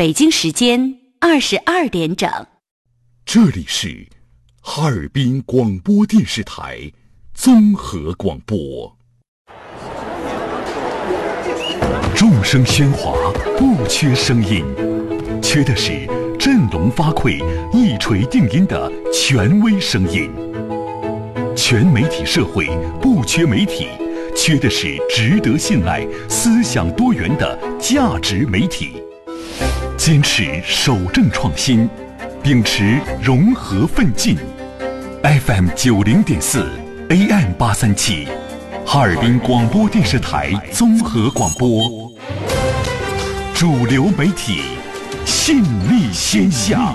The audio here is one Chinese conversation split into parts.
北京时间22点整。 这里是哈尔滨广播电视台综合广播。众声喧哗，不缺声音，缺的是振聋发聩、一锤定音的权威声音。全媒体社会不缺媒体，缺的是值得信赖、思想多元的价值媒体。坚持守正创新，秉持融合奋进。FM 90.4 AM 837，哈尔滨广播电视台综合广播，主流媒体，信力天下。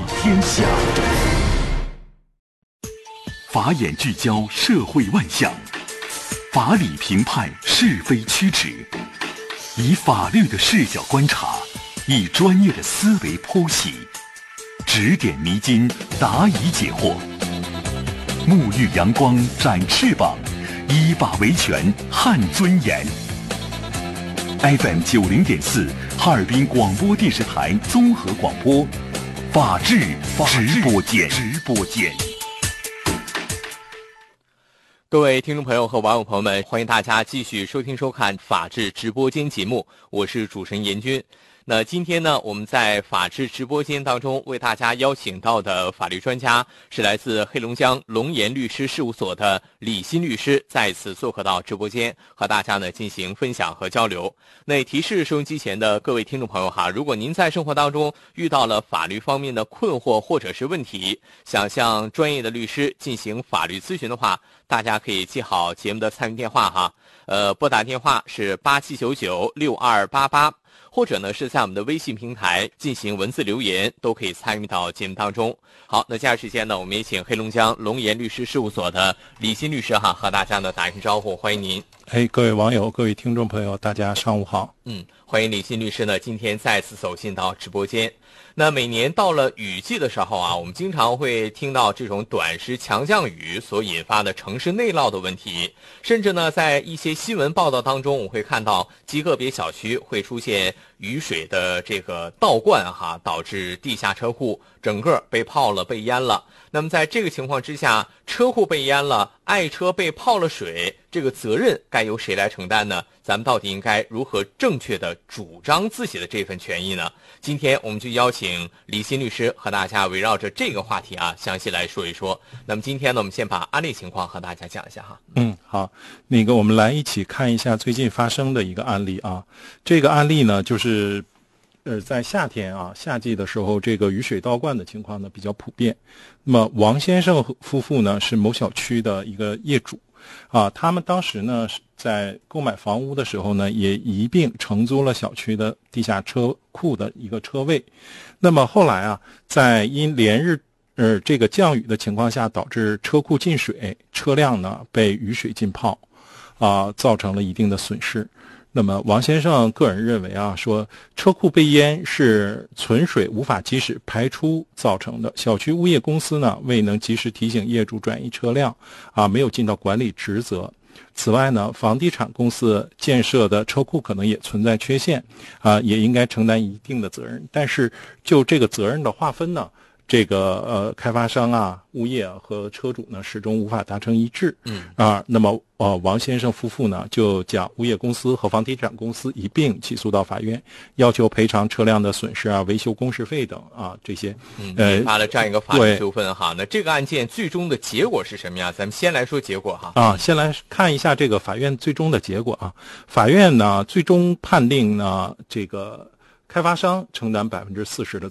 法眼聚焦社会万象，法理评判是非曲直，以法律的视角观察，以专业的思维剖析，指点迷津，答疑解惑。沐浴阳光，展翅膀，依法维权，撼尊严。FM 90.4，哈尔滨广播电视台综合广播，法治直播间。 各位听众朋友和网友朋友们，欢迎大家继续收听收看法治直播间节目，我是主持人严军。那今天呢，我们在法治直播间当中为大家邀请到的法律专家是来自黑龙江龙岩律师事务所的李欣律师，再次做客到直播间，和大家呢进行分享和交流。那也提示收音机前的各位听众朋友哈，如果您在生活当中遇到了法律方面的困惑或者是问题，想向专业的律师进行法律咨询的话，大家可以记好节目的参与电话哈，拨打电话是87996288。或者呢是在我们的微信平台进行文字留言，都可以参与到节目当中。好，那接下来时间呢，我们也请黑龙江龙岩律师事务所的李欣律师哈，和大家呢打一声招呼，欢迎您。 各位网友，各位听众朋友，大家上午好。 欢迎李欣律师呢今天再次走进到直播间。那每年到了雨季的时候啊，我们经常会听到这种短时强降雨所引发的城市内涝的问题，甚至呢在一些新闻报道当中，我会看到极个别小区会出现雨水的这个倒灌哈，导致地下车库整个被泡了、被淹了。那么在这个情况之下，车库被淹了，爱车被泡了水，这个责任该由谁来承担呢？咱们到底应该如何正确的主张自己的这份权益呢？今天我们就邀请李欣律师和大家围绕着这个话题啊，详细来说一说。那么今天呢，我们先把案例情况和大家讲一下哈。 好，我们来一起看一下最近发生的一个案例啊。这个案例呢，就是在夏天啊，夏季的时候，这个雨水倒灌的情况呢比较普遍。那么王先生夫妇呢是某小区的一个业主啊，他们当时呢在购买房屋的时候呢，也一并承租了小区的地下车库的一个车位。那么后来啊，在因连日这个降雨的情况下，导致车库进水，车辆呢被雨水浸泡啊，造成了一定的损失。那么王先生个人认为啊，说车库被淹是存水无法及时排出造成的，小区物业公司呢未能及时提醒业主转移车辆啊，没有尽到管理职责。此外呢，房地产公司建设的车库可能也存在缺陷啊，也应该承担一定的责任。但是就这个责任的划分呢，这个开发商啊、物业和车主呢始终无法达成一致。那么王先生夫妇呢就将物业公司和房地产公司一并起诉到法院，要求赔偿车辆的损失啊、维修工时费等啊这些。 引发了这样一个法律纠纷哈。那这个案件最终的结果是什么呀？咱们先来说结果哈。 先来看一下这个法院最终的结果啊。法院呢最终判定呢这个开发商承担40%的